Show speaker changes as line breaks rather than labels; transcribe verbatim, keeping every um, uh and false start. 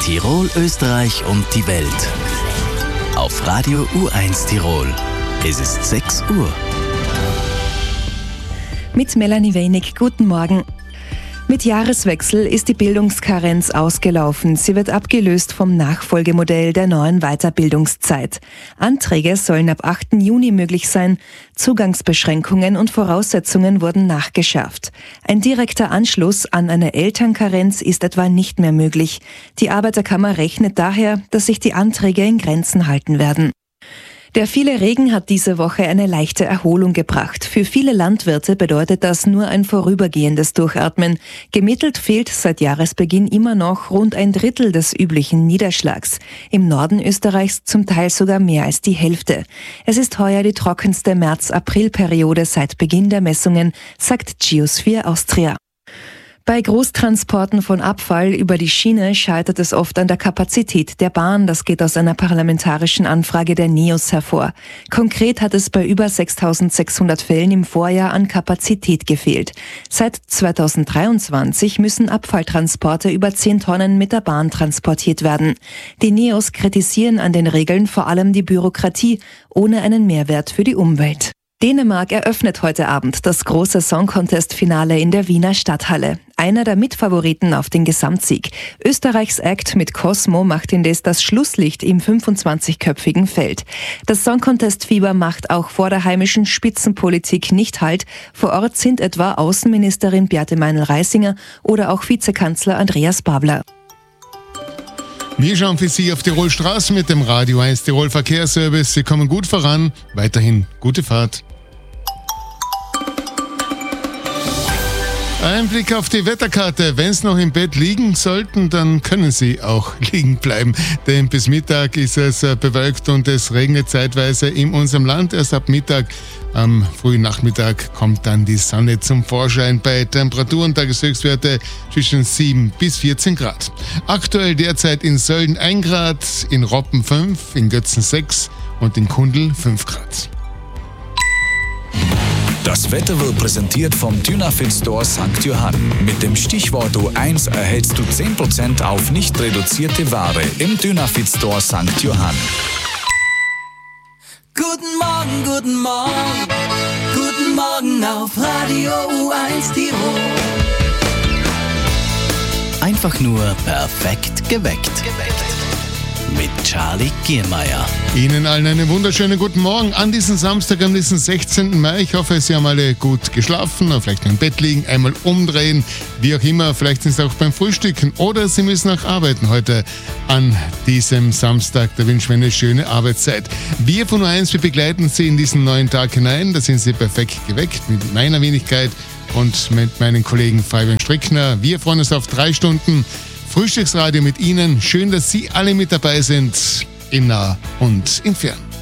Tirol, Österreich und die Welt. Auf Radio U eins Tirol. Es ist sechs Uhr.
Mit Melanie Wenig, guten Morgen. Mit Jahreswechsel ist die Bildungskarenz ausgelaufen. Sie wird abgelöst vom Nachfolgemodell der neuen Weiterbildungszeit. Anträge sollen ab achten Juni möglich sein. Zugangsbeschränkungen und Voraussetzungen wurden nachgeschärft. Ein direkter Anschluss an eine Elternkarenz ist etwa nicht mehr möglich. Die Arbeiterkammer rechnet daher, dass sich die Anträge in Grenzen halten werden. Der viele Regen hat diese Woche eine leichte Erholung gebracht. Für viele Landwirte bedeutet das nur ein vorübergehendes Durchatmen. Gemittelt fehlt seit Jahresbeginn immer noch rund ein Drittel des üblichen Niederschlags. Im Norden Österreichs zum Teil sogar mehr als die Hälfte. Es ist heuer die trockenste März-April-Periode seit Beginn der Messungen, sagt Geosphere Austria. Bei Großtransporten von Abfall über die Schiene scheitert es oft an der Kapazität der Bahn. Das geht aus einer parlamentarischen Anfrage der NEOS hervor. Konkret hat es bei über sechstausendsechshundert Fällen im Vorjahr an Kapazität gefehlt. Seit zweitausenddreiundzwanzig müssen Abfalltransporte über zehn Tonnen mit der Bahn transportiert werden. Die NEOS kritisieren an den Regeln vor allem die Bürokratie, ohne einen Mehrwert für die Umwelt. Dänemark eröffnet heute Abend das große Song-Contest-Finale in der Wiener Stadthalle. Einer der Mitfavoriten auf den Gesamtsieg. Österreichs Act mit Cosmo macht indes das Schlusslicht im fünfundzwanzigköpfigen Feld. Das Song-Contest-Fieber macht auch vor der heimischen Spitzenpolitik nicht Halt. Vor Ort sind etwa Außenministerin Beate Meinl-Reisinger oder auch Vizekanzler Andreas Babler.
Wir schauen für Sie auf Tirol Straßen mit dem Radio eins Tirol Verkehrsservice. Sie kommen gut voran. Weiterhin gute Fahrt. Ein Blick auf die Wetterkarte. Wenn Sie noch im Bett liegen sollten, dann können Sie auch liegen bleiben. Denn bis Mittag ist es bewölkt und es regnet zeitweise in unserem Land. Erst ab Mittag, am frühen Nachmittag, kommt dann die Sonne zum Vorschein bei Temperaturen, Tageshöchstwerte zwischen sieben bis vierzehn Grad. Aktuell derzeit in Sölden ein Grad, in Roppen fünf, in Götzen sechs und in Kundl fünf Grad.
Das Wetter wird präsentiert vom Dynafit Store Sankt Johann. Mit dem Stichwort U eins erhältst du zehn Prozent auf nicht reduzierte Ware im Dynafit Store Sankt Johann.
Guten Morgen, guten Morgen, guten Morgen auf Radio U eins Tirol.
Einfach nur perfekt geweckt. Mit Charlie Giermeier.
Ihnen allen einen wunderschönen guten Morgen an diesem Samstag, an diesem sechzehnten Mai. Ich hoffe, Sie haben alle gut geschlafen, oder vielleicht im Bett liegen, einmal umdrehen, wie auch immer. Vielleicht sind Sie auch beim Frühstücken oder Sie müssen auch arbeiten heute an diesem Samstag. Da wünschen wir eine schöne Arbeitszeit. Wir von U eins, wir begleiten Sie in diesen neuen Tag hinein. Da sind Sie perfekt geweckt mit meiner Wenigkeit und mit meinen Kollegen Fabian Strickner. Wir freuen uns auf drei Stunden Frühstücksradio mit Ihnen. Schön, dass Sie alle mit dabei sind, im Nah und im Fern.